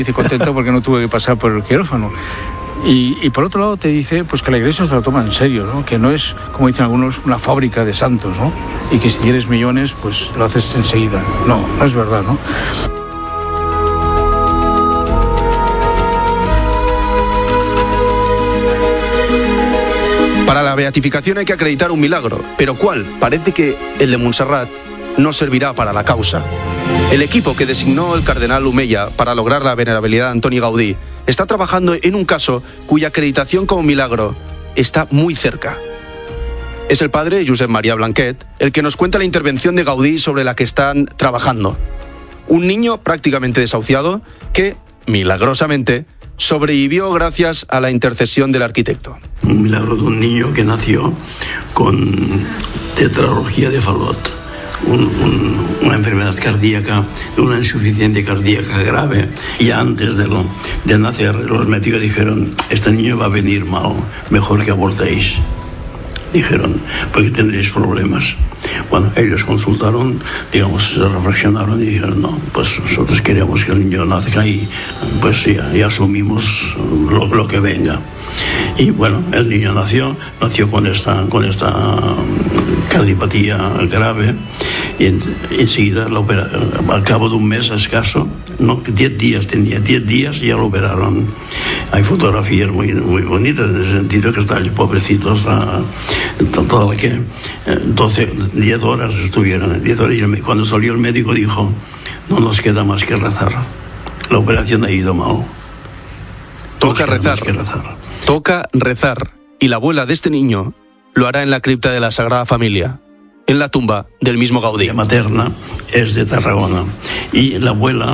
Dice, contento porque no tuve que pasar por el quirófano. Y por otro lado te dice pues que la Iglesia se lo toma en serio, ¿no? Que no es, como dicen algunos, una fábrica de santos, ¿no? Y que si tienes millones, pues lo haces enseguida. No es verdad, ¿no? Para la beatificación hay que acreditar un milagro, pero ¿cuál? Parece que el de Montserrat no servirá para la causa. El equipo que designó el cardenal Humeya para lograr la venerabilidad de Antoni Gaudí está trabajando en un caso cuya acreditación como milagro está muy cerca. Es el padre Josep María Blanquet el que nos cuenta la intervención de Gaudí sobre la que están trabajando. Un niño prácticamente desahuciado que, milagrosamente, sobrevivió gracias a la intercesión del arquitecto. Un milagro de un niño que nació con tetralogía de Fallot. Una enfermedad cardíaca, una insuficiencia cardíaca grave. Y antes de nacer, los médicos dijeron, este niño va a venir mal, mejor que abortéis. Dijeron, porque tendréis problemas. Bueno, ellos consultaron, digamos, se reflexionaron y dijeron, no, pues nosotros queremos que el niño nazca y pues ya asumimos lo que venga. Y bueno, el niño nació con esta cardiopatía grave y enseguida al cabo de un mes escaso, no, 10 días tenía, 10 días y ya lo operaron. Hay fotografías muy bonitas en el sentido que está el pobrecito, está toda la que 10 horas estuvieron, 10 horas, y cuando salió el médico dijo, no nos queda más que rezar, la operación ha ido mal. Toca rezar, y la abuela de este niño lo hará en la cripta de la Sagrada Familia, en la tumba del mismo Gaudí. La materna es de Tarragona y la abuela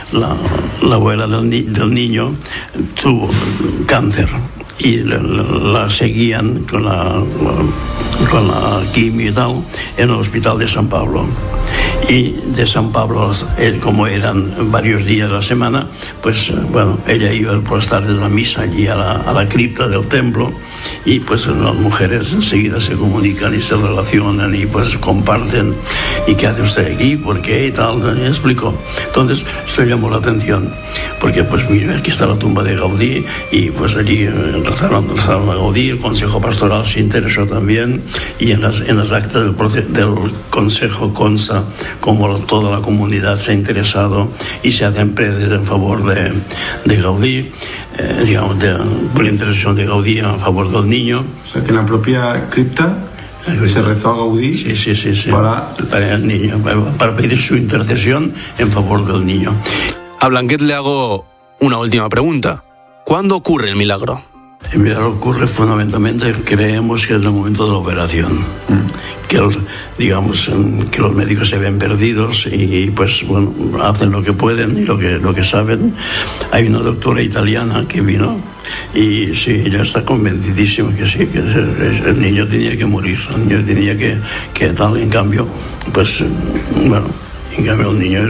del niño tuvo cáncer y la seguían con la quimio y tal en el hospital de San Pablo. Y de San Pablo, como eran varios días a la semana, pues bueno, ella iba por las tardes a la misa allí a la cripta del templo y pues las mujeres enseguida se comunican y se relacionan y pues comparten. ¿Y qué hace usted aquí? ¿Por qué? Y tal, y explicó. Entonces esto llamó la atención porque pues mira, aquí está la tumba de Gaudí y pues allí rezaron a Gaudí, el Consejo Pastoral se interesó también y en las actas del Consejo consta como toda la comunidad se ha interesado y se hacen preces en favor de Gaudí, digamos, por la intercesión de Gaudí a favor del niño. O sea que en la propia cripta se rezó a Gaudí sí. Para el niño, para pedir su intercesión en favor del niño. A Blanquet le hago una última pregunta. ¿Cuándo ocurre el milagro? El milagro ocurre fundamentalmente, creemos que es el momento de la operación. Que los médicos se ven perdidos y pues bueno, hacen lo que pueden y lo que saben. Hay una doctora italiana que vino y sí, ella está convencidísima que sí, que el niño tenía que morir, el niño tenía que tal, en cambio, pues bueno, en cambio el niño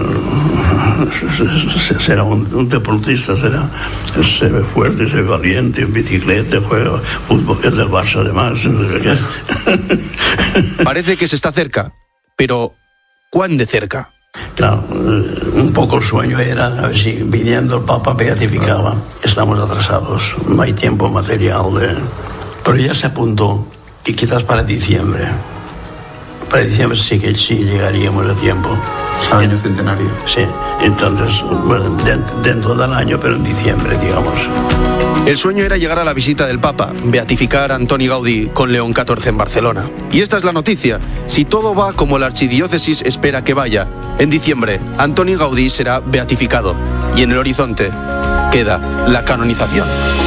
será un deportista, se ve fuerte, se ve valiente, en bicicleta, juega fútbol, es del Barça además. Parece que se está cerca, pero ¿cuán de cerca? Claro, un poco el sueño era a ver si viniendo el Papa beatificaba. Estamos atrasados, no hay tiempo material pero ya se apuntó que quizás para diciembre sí que sí llegaríamos a tiempo. Año centenario. Sí, entonces, bueno, dentro del año, pero en diciembre, digamos. El sueño era llegar a la visita del Papa, beatificar a Antoni Gaudí con León XIV en Barcelona. Y esta es la noticia. Si todo va como la archidiócesis espera que vaya, en diciembre, Antoni Gaudí será beatificado. Y en el horizonte queda la canonización.